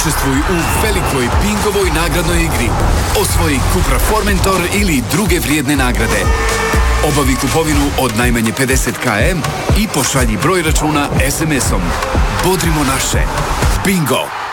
Učestvuj u velikoj Bingovoj nagradnoj igri. Osvoji Cupra Formentor ili druge vrijedne nagrade. Obavi kupovinu od najmanje 50 km i pošalji broj računa SMS-om. Bodrimo naše. Bingo!